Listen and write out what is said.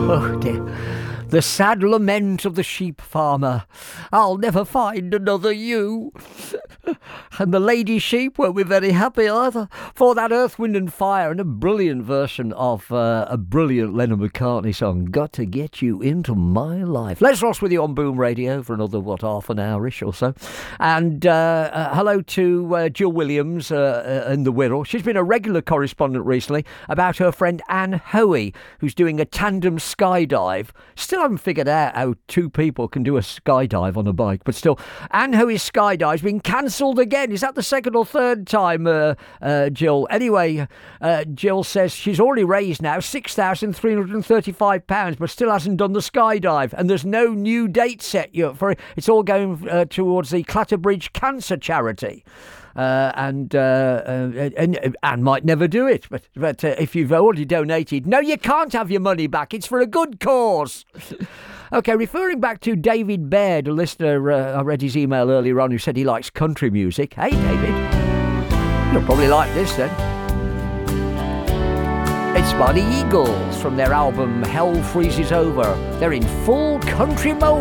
Oh dear. The sad lament of the sheep farmer. I'll never find another you. And the lady sheep won't be very happy either, for that Earth, Wind and Fire and a brilliant version of a brilliant Lennon McCartney song, Got to Get You Into My Life. Les Ross with you on Boom Radio for another, half an hour-ish or so. And hello to Jill Williams in the Wirral. She's been a regular correspondent recently about her friend Anne Hoey, who's doing a tandem skydive. Still haven't figured out how two people can do a skydive on a bike, but still, Anne Hoey's skydive's been cancelled again. Is that the second or third time, Jill? Anyway, Jill says she's already raised now £6,335, but still hasn't done the skydive, and there's no new date set yet for it. It's all going towards the Clatterbridge Cancer Charity. And Anne might never do it, but if you've already donated, no, you can't have your money back. It's for a good cause. Okay, referring back to David Baird, a listener, I read his email earlier on, who said he likes country music. Hey, David, you'll probably like this then. It's by the Eagles from their album Hell Freezes Over. They're in full country mode.